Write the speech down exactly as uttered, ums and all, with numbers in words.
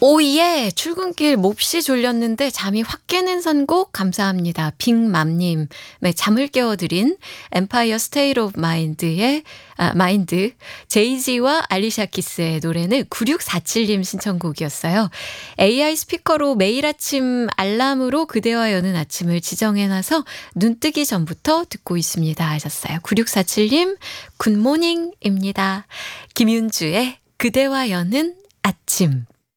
오예! 출근길 몹시 졸렸는데 잠이 확 깨는 선곡 감사합니다. 빅맘님. 네, 잠을 깨워드린 엠파이어 스테이트 오브 마인드의 아, 마인드 제이지와 알리샤 키스의 노래는 구육사칠님 신청곡이었어요. 에이아이 스피커로 매일 아침 알람으로 그대와 여는 아침을 지정해놔서 눈 뜨기 전부터 듣고 있습니다 하셨어요. 구육사칠님 굿모닝입니다. 김윤주의 그대와 여는 아침.